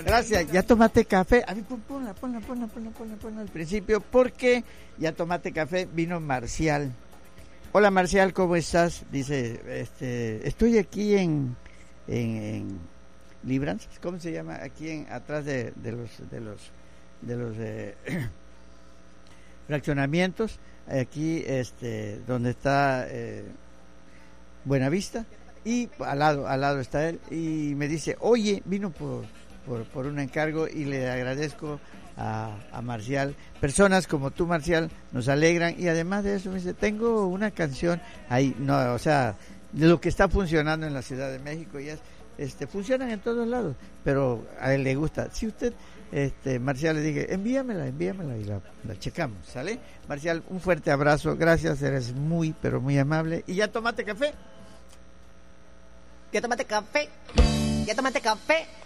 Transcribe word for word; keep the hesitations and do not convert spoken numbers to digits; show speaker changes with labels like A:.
A: Gracias, ya tomaste café. A ver, pon, ponla, ponla, ponla, ponla, ponla, ponla al principio, porque ya tomaste café, vino Marcial. Hola Marcial, ¿cómo estás? Dice, este, estoy aquí en, en, en Libranzas, ¿cómo se llama? Aquí en, atrás de, de los, de los, de los eh, fraccionamientos, aquí, este, donde está eh, Buenavista, y al lado, al lado está él, y me dice, oye, vino por, por, por un encargo, y le agradezco a, a Marcial. Personas como tú, Marcial, nos alegran, y además de eso me dice, tengo una canción ahí, no, o sea, de lo que está funcionando en la Ciudad de México, y es, este, funcionan en todos lados, pero a él le gusta. Si usted, este, Marcial, le dije, envíamela, envíamela, y la, la checamos, ¿sale? Marcial, un fuerte abrazo, gracias, eres muy, pero muy amable. ¿Y ya tomaste café?
B: ¿Ya tomaste café? ¿Ya tomaste café?